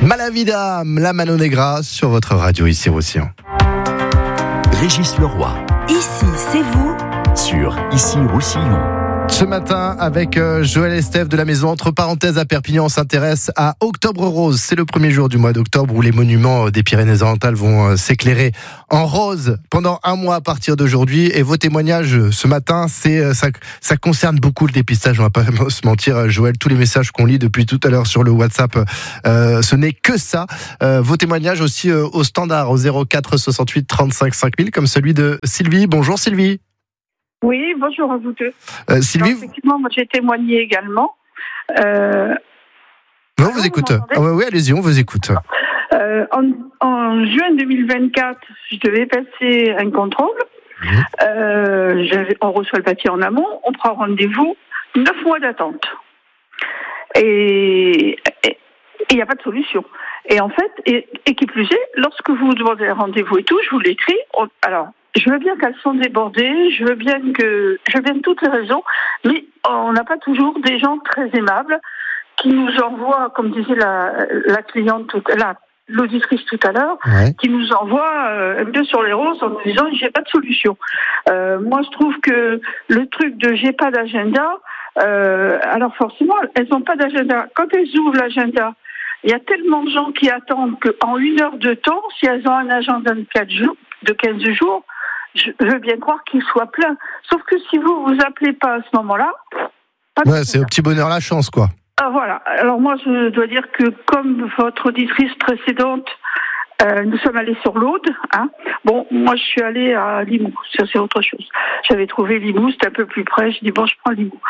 Malavida, la Mano Negra sur votre radio ici Roussillon. Régis Leroy. Ici, c'est vous. Sur Ici Roussillon. Ce matin, avec Joël et Steph de la maison Entre Parenthèses à Perpignan, on s'intéresse à Octobre Rose. C'est le premier jour du mois d'octobre où les monuments des Pyrénées-Orientales vont s'éclairer en rose pendant un mois à partir d'aujourd'hui. Et vos témoignages ce matin, ça concerne beaucoup le dépistage. On va pas se mentir, Joël, tous les messages qu'on lit depuis tout à l'heure sur le WhatsApp, ce n'est que ça. Vos témoignages aussi au standard, au 04 68 35 5000, comme celui de Sylvie. Bonjour Sylvie. Oui, bonjour à vous deux. Sylvie, effectivement, moi j'ai témoigné également. on vous écoute. Oui, allez-y, on vous écoute. En juin 2024, je devais passer un contrôle. On reçoit le papier en amont, on prend rendez-vous, 9 mois d'attente. Et il n'y a pas de solution. Et en fait, et qui plus est, lorsque vous demandez un rendez-vous et tout, je vous l'écris. Je veux bien qu'elles sont débordées, je veux bien toutes les raisons, mais on n'a pas toujours des gens très aimables qui nous envoient, comme disait la cliente, l'auditrice tout à l'heure, qui nous envoie un peu sur les roses en nous disant j'ai pas de solution. Moi, je trouve que le truc de j'ai pas d'agenda, alors forcément, elles n'ont pas d'agenda. Quand elles ouvrent l'agenda, il y a tellement de gens qui attendent qu'en 1 heure de temps, si elles ont un agenda de 15 jours, je veux bien croire qu'il soit plein. Sauf que si vous appelez pas à ce moment-là... c'est au petit bonheur la chance, quoi. Voilà. Alors moi, je dois dire que comme votre auditrice précédente, nous sommes allés sur l'Aude. Bon, moi, je suis allée à Limoux. Ça, c'est autre chose. J'avais trouvé Limoux, c'était un peu plus près. Je dis, bon, je prends Limoux.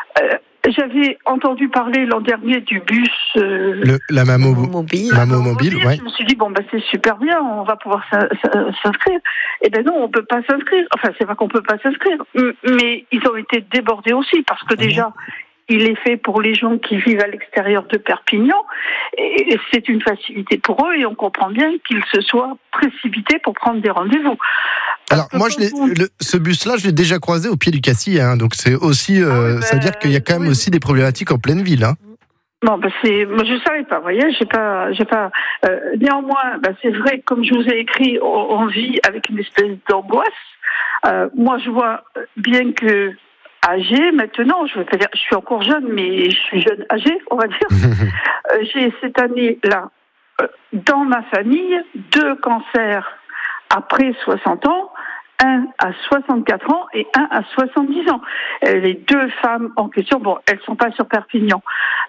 J'avais entendu parler l'an dernier du bus... la Mamo Mobile, ouais. Je me suis dit, c'est super bien, on va pouvoir s'inscrire. Eh ben non, on peut pas s'inscrire. Enfin, c'est pas qu'on peut pas s'inscrire, mais ils ont été débordés aussi, parce que déjà, il est fait pour les gens qui vivent à l'extérieur de Perpignan, et c'est une facilité pour eux, et on comprend bien qu'ils se soient précipités pour prendre des rendez-vous. Alors moi, ce bus-là, je l'ai déjà croisé au pied du Cassis, donc c'est aussi, ça veut dire qu'il y a quand même aussi des problématiques en pleine ville. Bon, moi je savais pas, vous voyez, j'ai pas. Néanmoins, c'est vrai, comme je vous ai écrit, on vit avec une espèce d'angoisse. Moi, je vois bien que âgée maintenant, je veux pas dire, je suis encore jeune, mais je suis jeune âgée, on va dire. J'ai cette année-là, dans ma famille, 2 cancers après 60 ans, un à 64 ans et un à 70 ans. Les 2 femmes en question, elles sont pas sur Perpignan.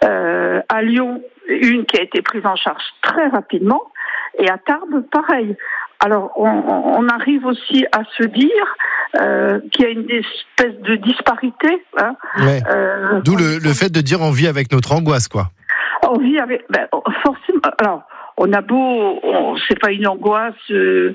À Lyon, une qui a été prise en charge très rapidement, et à Tarbes, pareil. Alors, on arrive aussi à se dire qu'il y a une espèce de disparité. D'où le fait de dire on vit avec notre angoisse, quoi. On vit avec... forcément... Alors, on a c'est pas une angoisse, je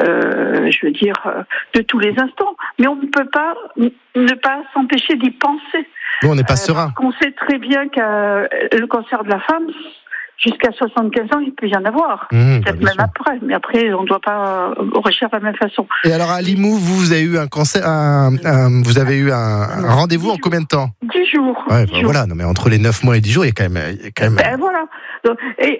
veux dire, de tous les instants, mais on ne peut pas ne pas s'empêcher d'y penser. Nous, on n'est pas serein. Parce qu'on sait très bien que le cancer de la femme, jusqu'à 75 ans, il peut y en avoir. Peut-être même après, mais après, on ne doit pas réagir de la même façon. Et alors, à Limoux, vous avez eu un cancer, vous avez eu un rendez-vous en combien de temps ? 10 jours. Ouais, 10 jours. Voilà, non, mais entre les 9 mois et 10 jours, il y a quand même... voilà. Donc,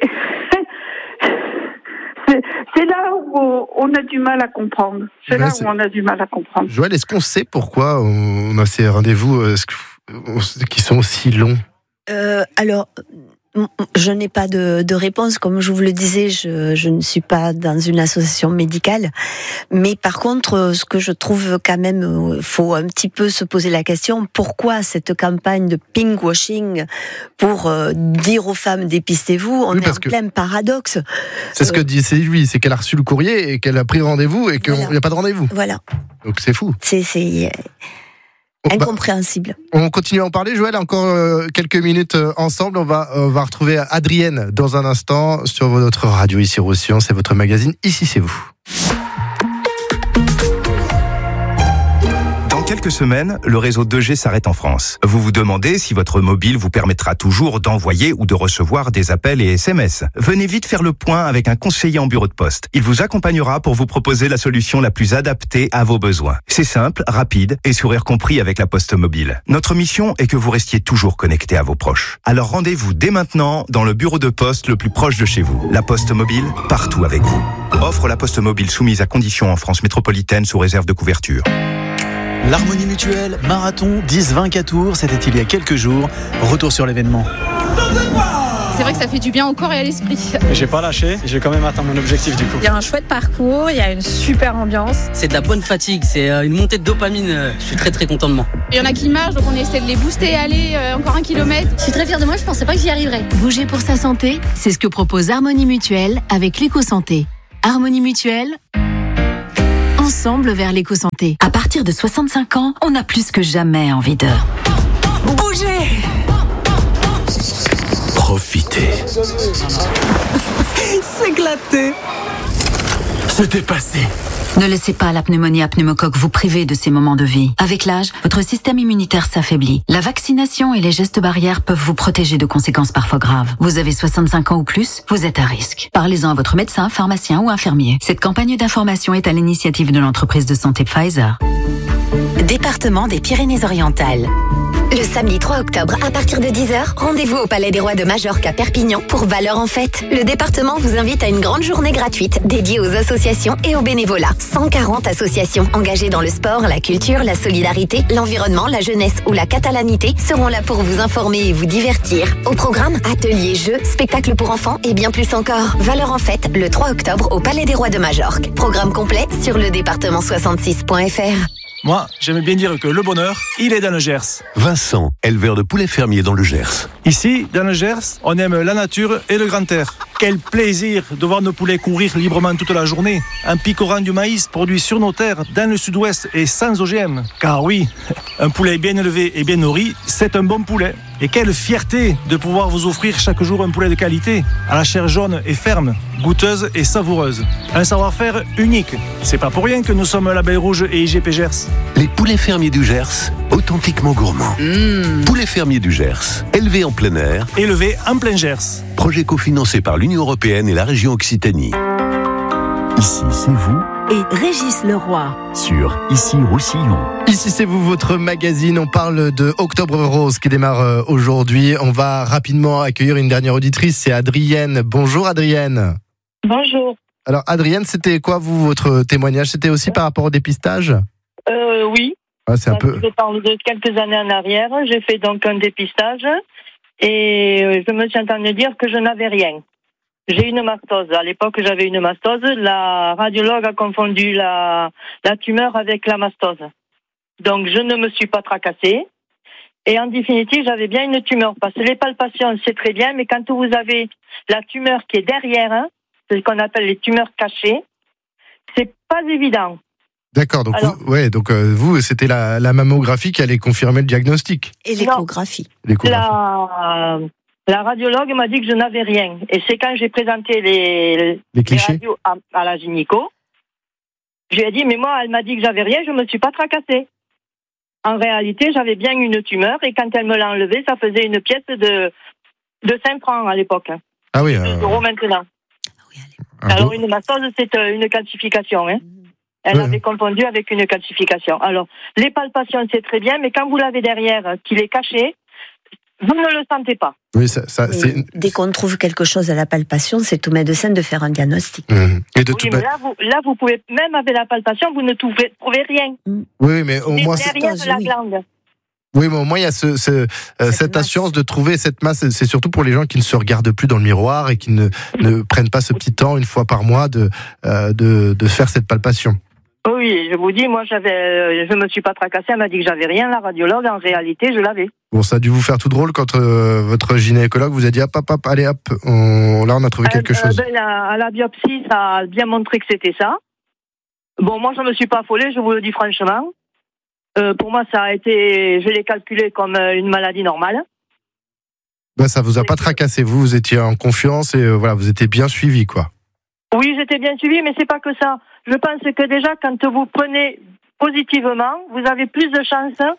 c'est là où on a du mal à comprendre. Où on a du mal à comprendre. Joël, est-ce qu'on sait pourquoi on a ces rendez-vous qui sont aussi longs ? Alors, je n'ai pas de réponse. Comme je vous le disais, je ne suis pas dans une association médicale. Mais par contre, ce que je trouve quand même, faut un petit peu se poser la question, pourquoi cette campagne de pinkwashing pour dire aux femmes dépistez-vous, on est en plein paradoxe. C'est ce que dit Sylvie, c'est qu'elle a reçu le courrier et qu'elle a pris rendez-vous et qu'il n'y a pas de rendez-vous. Voilà. Donc c'est fou. C'est incompréhensible. On continue à en parler, Joël, encore quelques minutes ensemble. On va retrouver Adrienne dans un instant sur votre radio ici Roussillon. C'est votre magazine Ici c'est vous. Dans quelques semaines, le réseau 2G s'arrête en France. Vous vous demandez si votre mobile vous permettra toujours d'envoyer ou de recevoir des appels et SMS. Venez vite faire le point avec un conseiller en bureau de poste. Il vous accompagnera pour vous proposer la solution la plus adaptée à vos besoins. C'est simple, rapide et sourire compris avec la Poste Mobile. Notre mission est que vous restiez toujours connecté à vos proches. Alors rendez-vous dès maintenant dans le bureau de poste le plus proche de chez vous. La Poste Mobile, partout avec vous. Offre la Poste Mobile soumise à conditions en France métropolitaine sous réserve de couverture. L'Harmonie Mutuelle, marathon 10-20 tours, c'était il y a quelques jours. Retour sur l'événement. C'est vrai que ça fait du bien au corps et à l'esprit. J'ai pas lâché, j'ai quand même atteint mon objectif du coup. Il y a un chouette parcours, il y a une super ambiance. C'est de la bonne fatigue, c'est une montée de dopamine. Je suis très très content de moi. Il y en a qui marchent, donc on essaie de les booster, aller encore 1 kilomètre. Je suis très fière de moi, je pensais pas que j'y arriverais. Bouger pour sa santé, c'est ce que propose Harmonie Mutuelle avec l'éco-santé. Harmonie Mutuelle, ensemble vers l'éco-santé. À partir de 65 ans, on a plus que jamais envie de bouger. Profitez. S'éclater. Se dépasser. Ne laissez pas la pneumonie à pneumocoque vous priver de ces moments de vie. Avec l'âge, votre système immunitaire s'affaiblit. La vaccination et les gestes barrières peuvent vous protéger de conséquences parfois graves. Vous avez 65 ans ou plus, vous êtes à risque. Parlez-en à votre médecin, pharmacien ou infirmier. Cette campagne d'information est à l'initiative de l'entreprise de santé Pfizer. Département des Pyrénées-Orientales. Le samedi 3 octobre, à partir de 10h, rendez-vous au Palais des Rois de Majorque à Perpignan pour Valeurs en Fête. Le département vous invite à une grande journée gratuite dédiée aux associations et au bénévolat. 140 associations engagées dans le sport, la culture, la solidarité, l'environnement, la jeunesse ou la catalanité seront là pour vous informer et vous divertir. Au programme, ateliers, jeux, spectacles pour enfants et bien plus encore. Valeurs en Fête, le 3 octobre au Palais des Rois de Majorque. Programme complet sur le département66.fr. Moi, j'aimais bien dire que le bonheur, il est dans le Gers. Vincent, éleveur de poulets fermiers dans le Gers. Ici, dans le Gers, on aime la nature et le grand air. Quel plaisir de voir nos poulets courir librement toute la journée, en picorant du maïs produit sur nos terres, dans le sud-ouest et sans OGM. Car oui, un poulet bien élevé et bien nourri, c'est un bon poulet. Et quelle fierté de pouvoir vous offrir chaque jour un poulet de qualité, à la chair jaune et ferme, goûteuse et savoureuse. Un savoir-faire unique. C'est pas pour rien que nous sommes Label Rouge et IGP Gers. Les poulets fermiers du Gers, authentiquement gourmands. Poulets fermiers du Gers, élevés en plein air. Élevés en plein Gers. Projet cofinancé par l'Union européenne et la région Occitanie. Ici, c'est vous. Et Régis Leroy. Sur Ici Roussillon. Ici c'est vous, votre magazine. On parle de Octobre Rose qui démarre aujourd'hui. On va rapidement accueillir une dernière auditrice, c'est Adrienne. Bonjour Adrienne. Bonjour. Alors Adrienne, c'était quoi votre témoignage? C'était aussi par rapport au dépistage? Oui. Ah, c'est un peu... Je parle de quelques années en arrière. J'ai fait donc un dépistage et je me suis entendu dire que je n'avais rien. J'ai une mastose. À l'époque, j'avais une mastose. La radiologue a confondu la tumeur avec la mastose. Donc, je ne me suis pas tracassée. Et en définitive, j'avais bien une tumeur. Parce que les palpations, c'est très bien, mais quand vous avez la tumeur qui est derrière, c'est ce qu'on appelle les tumeurs cachées, c'est pas évident. D'accord, donc, alors, vous, c'était la mammographie qui allait confirmer le diagnostic. Et l'échographie. La radiologue m'a dit que je n'avais rien. Et c'est quand j'ai présenté les radios à la gynéco, je lui ai dit, mais moi, elle m'a dit que j'avais rien, je ne me suis pas tracassée. En réalité, j'avais bien une tumeur, et quand elle me l'a enlevée, ça faisait une pièce de 5 francs à l'époque. Ah oui. 2 euros maintenant. Alors, une mastose, c'est une calcification. Hein. Elle avait confondu avec une calcification. Alors, les palpations, c'est très bien, mais quand vous l'avez derrière, qu'il est caché, vous ne le sentez pas. Oui, dès qu'on trouve quelque chose à la palpation, c'est au médecin de faire un diagnostic. Et de mais là, vous pouvez, même avec la palpation, vous ne trouvez rien. Oui, mais au moins... derrière de la glande. Oui, mais au moins, il y a cette assurance de trouver cette masse. C'est surtout pour les gens qui ne se regardent plus dans le miroir et qui ne prennent pas ce petit temps, une fois par mois, de faire cette palpation. Oui, je vous dis, moi, je me suis pas tracassée, elle m'a dit que j'avais rien, la radiologue, en réalité, je l'avais. Bon, ça a dû vous faire tout drôle quand votre gynécologue vous a dit, hop, allez, hop, là, on a trouvé quelque chose. À la biopsie, ça a bien montré que c'était ça. Bon, moi, je me suis pas affolée, je vous le dis franchement. Pour moi, ça a été, je l'ai calculé comme une maladie normale. Ben, ça vous a pas tracassé, vous étiez en confiance et voilà, vous étiez bien suivi, quoi. Oui, j'étais bien suivi, mais c'est pas que ça. Je pense que déjà, quand vous prenez positivement, vous avez plus de chances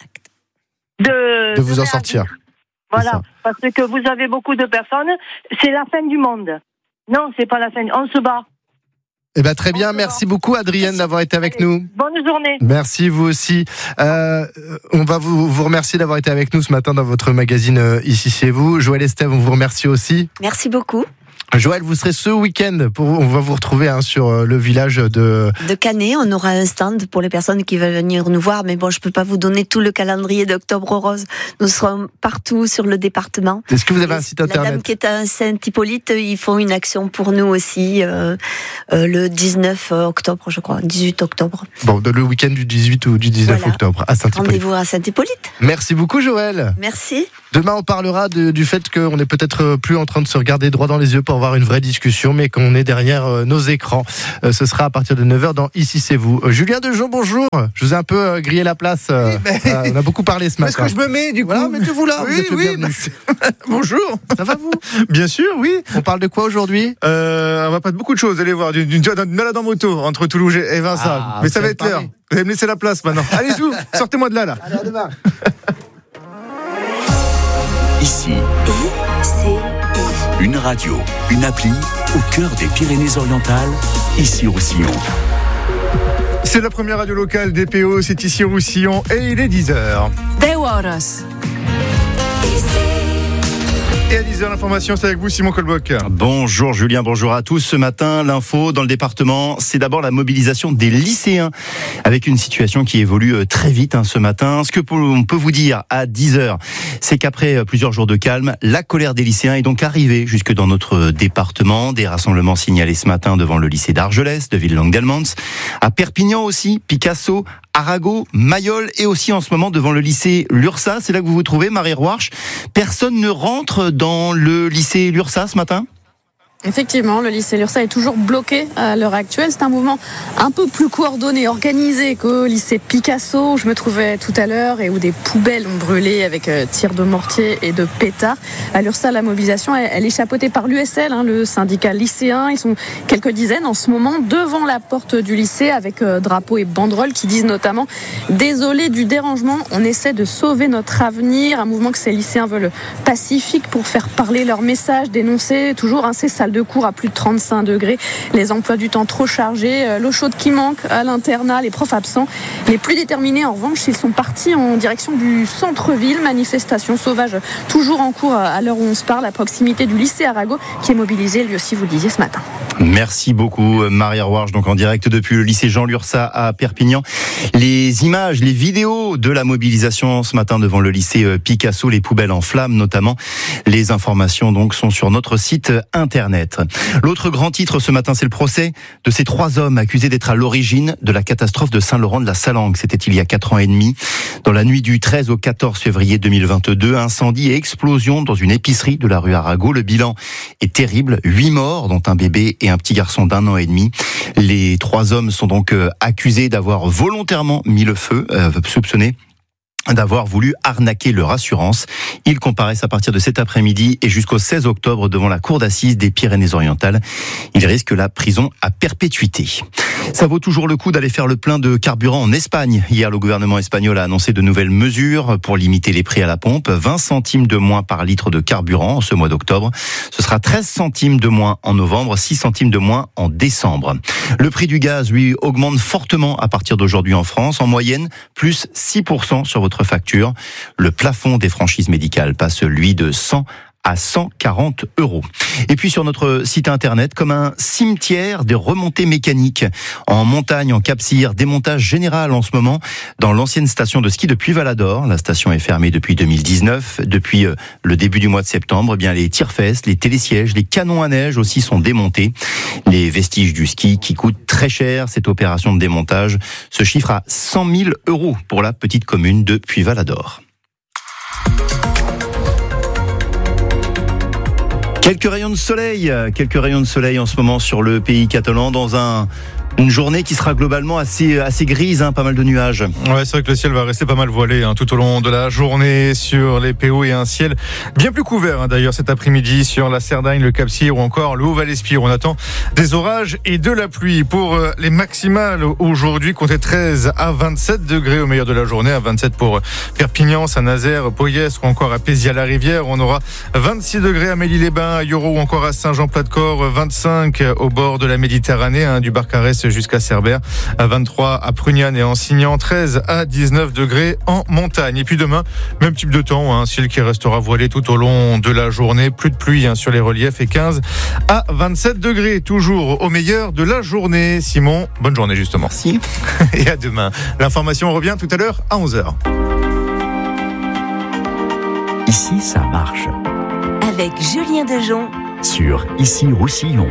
de vous en sortir. Voilà, parce que vous avez beaucoup de personnes, c'est la fin du monde. Non, c'est pas la fin, on se bat. Eh ben, très bien, merci beaucoup Adrienne d'avoir été avec nous. Bonne journée. Merci, vous aussi. On va vous remercier d'avoir été avec nous ce matin dans votre magazine Ici c'est vous. Joël Estève, on vous remercie aussi. Merci beaucoup. Joël, vous serez ce week-end, on va vous retrouver sur le village de Canet. On aura un stand pour les personnes qui veulent venir nous voir, mais bon, je peux pas vous donner tout le calendrier d'Octobre Rose. Nous serons partout sur le département. Est-ce que vous avez un site internet? La dame qui est à Saint-Hippolyte, ils font une action pour nous aussi le 19 octobre, je crois, 18 octobre. Bon, le week-end du 18 ou du 19 octobre à Saint-Hippolyte. Rendez-vous à Saint-Hippolyte. Merci beaucoup Joël. Merci. Demain, on parlera du fait qu'on n'est peut-être plus en train de se regarder droit dans les yeux pour avoir une vraie discussion, mais qu'on est derrière nos écrans. Ce sera à partir de 9h dans Ici c'est vous. Julien Dejon, bonjour. Je vous ai un peu grillé la place. On a beaucoup parlé ce matin. Est-ce que je me mets du coup? Voilà, mettez-vous là. Oui, vous êtes le bienvenu. Bonjour. Ça va vous? Bien sûr, oui. On parle de quoi aujourd'hui? On va pas de beaucoup de choses. Allez voir, d'une balade en moto entre Toulouse et Vincennes. Mais ça va être l'heure. Vous allez me laisser la place maintenant. Allez-y, sortez-moi de là. Allez, à demain. Ici, une radio, une appli au cœur des Pyrénées-Orientales, ici Roussillon. C'est la première radio locale des PO, c'est ici Roussillon et il est 10h. Et à 10h, l'information, c'est avec vous, Simon Colboc. Bonjour Julien, bonjour à tous. Ce matin, l'info dans le département, c'est d'abord la mobilisation des lycéens, avec une situation qui évolue très vite ce matin. Ce que on peut vous dire à 10h, c'est qu'après plusieurs jours de calme, la colère des lycéens est donc arrivée jusque dans notre département. Des rassemblements signalés ce matin devant le lycée d'Argelès, de Villeneuve-d'Almans, à Perpignan aussi, Picasso, Arago, Mayol et aussi en ce moment devant le lycée Lursa. C'est là que vous vous trouvez, Marie Roarch. Personne ne rentre dans le lycée Lursa ce matin ? Effectivement, le lycée Lursa est toujours bloqué à l'heure actuelle. C'est un mouvement un peu plus coordonné, organisé qu'au lycée Picasso, où je me trouvais tout à l'heure, et où des poubelles ont brûlé avec tirs de mortier et de pétards. À Lursa, la mobilisation, elle est chapeautée par l'USL, le syndicat lycéen. Ils sont quelques dizaines en ce moment devant la porte du lycée avec drapeaux et banderoles qui disent notamment « Désolé du dérangement, on essaie de sauver notre avenir ». Un mouvement que ces lycéens veulent pacifique pour faire parler leur message, dénoncer toujours ces salles de cours à plus de 35 degrés, les emplois du temps trop chargés, l'eau chaude qui manque à l'internat, les profs absents. Les plus déterminés, en revanche, ils sont partis en direction du centre-ville. Manifestation sauvage toujours en cours à l'heure où on se parle, à proximité du lycée Arago, qui est mobilisé, lui aussi, vous le disiez, ce matin. Merci beaucoup, Marie Roarch, donc en direct depuis le lycée Jean Lursa à Perpignan. Les images, les vidéos de la mobilisation ce matin devant le lycée Picasso, les poubelles en flammes notamment. Les informations donc sont sur notre site internet. L'autre grand titre ce matin, c'est le procès de ces 3 hommes accusés d'être à l'origine de la catastrophe de Saint-Laurent-de-la-Salanque. C'était il y a 4 ans et demi. Dans la nuit du 13 au 14 février 2022, incendie et explosion dans une épicerie de la rue Arago. Le bilan est terrible. 8 morts, dont un bébé et un petit garçon d'1 an et demi. Les 3 hommes sont donc accusés d'avoir volontairement mis le feu, soupçonnés d'avoir voulu arnaquer leur assurance. Ils comparaissent à partir de cet après-midi et jusqu'au 16 octobre devant la cour d'assises des Pyrénées-Orientales. Ils risquent la prison à perpétuité. Ça vaut toujours le coup d'aller faire le plein de carburant en Espagne. Hier, le gouvernement espagnol a annoncé de nouvelles mesures pour limiter les prix à la pompe. 20 centimes de moins par litre de carburant en ce mois d'octobre. Ce sera 13 centimes de moins en novembre, 6 centimes de moins en décembre. Le prix du gaz, lui, augmente fortement à partir d'aujourd'hui en France. En moyenne, plus 6% sur votre facture. Le plafond des franchises médicales passe, lui, de 100 à 140 €. Et puis sur notre site internet, comme un cimetière des remontées mécaniques. En montagne, en Cap-Cyr, démontage général en ce moment dans l'ancienne station de ski de Puy-Valador. La station est fermée depuis 2019. Depuis le début du mois de septembre, les tire-fesses, les télésièges, les canons à neige aussi sont démontés. Les vestiges du ski qui coûtent très cher. Cette opération de démontage se chiffre à 100 000 € pour la petite commune de Puy-Valador. Quelques rayons de soleil en ce moment sur le pays catalan dans un Une journée qui sera globalement assez grise, pas mal de nuages. Ouais, c'est vrai que le ciel va rester pas mal voilé tout au long de la journée sur les PO et un ciel bien plus couvert d'ailleurs cet après-midi sur la Cerdagne, le Cap-Cyr ou encore le Haut-Val-Espire. On attend des orages et de la pluie. Pour les maximales aujourd'hui, comptez 13 à 27 degrés au meilleur de la journée, à 27 pour Perpignan, Saint-Nazaire, Poyès ou encore à Pézières-la-Rivière. On aura 26 degrés à Mély-les-Bains, à Yoro ou encore à Saint-Jean-Plat-de-Corps, 25 au bord de la Méditerranée, du Barcarès jusqu'à Cerbère, 23 à Prugnane et Ansignan, 13 à 19 degrés en montagne. Et puis demain, même type de temps, un ciel qui restera voilé tout au long de la journée, plus de pluie sur les reliefs et 15 à 27 degrés, toujours au meilleur de la journée. Simon, bonne journée justement. Merci. Et à demain. L'information revient tout à l'heure à 11h. Ici, ça marche. Avec Julien Dejon Sur Ici Roussillon.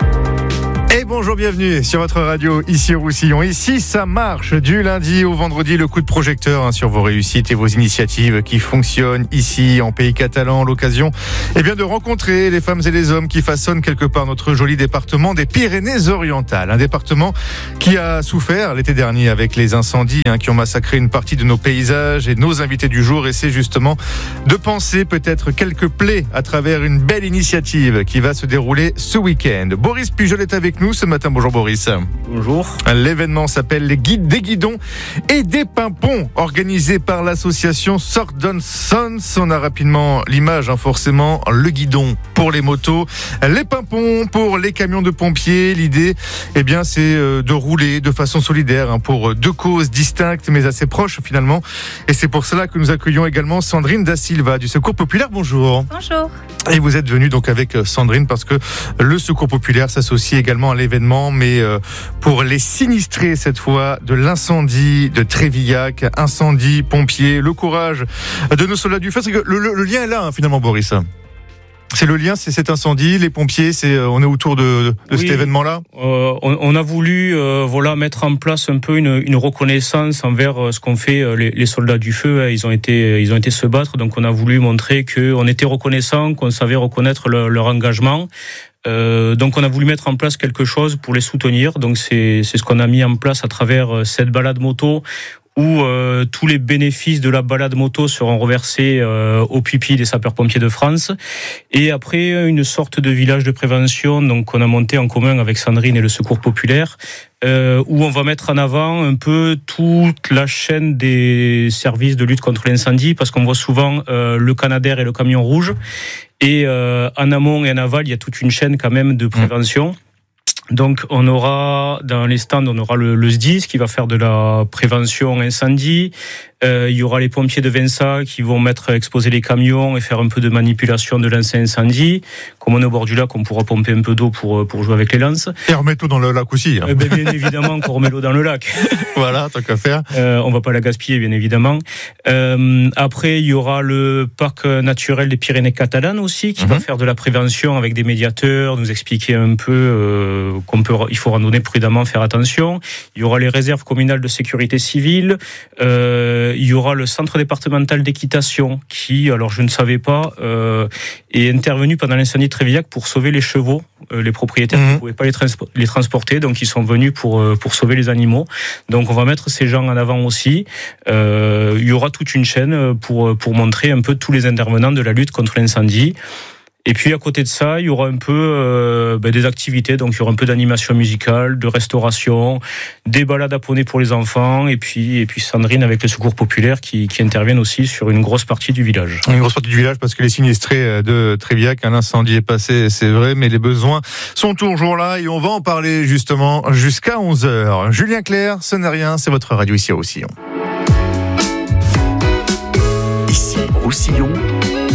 Et bonjour, bienvenue sur votre radio Ici Roussillon. Ici, ça marche du lundi au vendredi, le coup de projecteur sur vos réussites et vos initiatives qui fonctionnent ici en pays catalan. L'occasion de rencontrer les femmes et les hommes qui façonnent quelque part notre joli département des Pyrénées-Orientales. Un département qui a souffert l'été dernier avec les incendies qui ont massacré une partie de nos paysages et nos invités du jour. Et c'est justement de penser peut-être quelques plaies à travers une belle initiative qui va se dérouler ce week-end. Boris Pujol est avec nous ce matin. Bonjour Boris. Bonjour. L'événement s'appelle les Guides des Guidons et des Pimpons, organisé par l'association Sordon Sons. On a rapidement l'image, forcément, le guidon pour les motos, les pimpons pour les camions de pompiers. L'idée, c'est de rouler de façon solidaire pour deux causes distinctes mais assez proches finalement. Et c'est pour cela que nous accueillons également Sandrine Da Silva du Secours Populaire. Bonjour. Bonjour. Et vous êtes venue donc avec Sandrine parce que le Secours Populaire s'associe également à l'événement, mais pour les sinistrés cette fois de l'incendie de Trévillac, incendie, pompiers, le courage de nos soldats du feu. C'est que le lien est là finalement, Boris. C'est le lien, c'est cet incendie, les pompiers, on est autour de cet événement-là. On a voulu mettre en place un peu une reconnaissance envers ce qu'ont fait les soldats du feu. Ils ont été se battre, donc on a voulu montrer qu'on était reconnaissant, qu'on savait reconnaître leur engagement. Donc on a voulu mettre en place quelque chose pour les soutenir. Donc c'est ce qu'on a mis en place à travers cette balade moto où tous les bénéfices de la balade moto seront reversés au pupille des sapeurs-pompiers de France. Et après, une sorte de village de prévention donc qu'on a monté en commun avec Sandrine et le Secours Populaire, où on va mettre en avant un peu toute la chaîne des services de lutte contre l'incendie, parce qu'on voit souvent le Canadair et le camion rouge. Et en amont et en aval, il y a toute une chaîne quand même de prévention. Donc on aura dans les stands, on aura le SDIS qui va faire de la prévention incendie. Il y aura les pompiers de Vinça qui vont exposer les camions et faire un peu de manipulation de lance incendie. Comme on est au bord du lac, on pourra pomper un peu d'eau pour jouer avec les lances. Et remettre l'eau dans le lac aussi. Bien évidemment qu'on remet l'eau dans le lac. Voilà, tant qu'à faire. On va pas la gaspiller, bien évidemment. Après, il y aura le parc naturel des Pyrénées catalanes aussi qui va faire de la prévention avec des médiateurs, nous expliquer un peu il faut randonner prudemment, faire attention. Il y aura les réserves communales de sécurité civile. Il y aura le centre départemental d'équitation qui, alors je ne savais pas, est intervenu pendant l'incendie de Trévillac pour sauver les chevaux. Les propriétaires ne pouvaient pas les transporter, donc ils sont venus pour sauver les animaux. Donc on va mettre ces gens en avant aussi. Il y aura toute une chaîne pour montrer un peu tous les intervenants de la lutte contre l'incendie. Et puis à côté de ça, il y aura un peu des activités, donc il y aura un peu d'animation musicale, de restauration, des balades à poney pour les enfants, et puis Sandrine avec le Secours Populaire qui interviennent aussi sur une grosse partie du village. Une grosse partie du village parce que les sinistrés de Trévillac, un incendie est passé, c'est vrai, mais les besoins sont toujours là et on va en parler justement jusqu'à 11h. Julien Clerc, ce n'est rien, c'est votre radio ici à Roussillon. Ici Roussillon.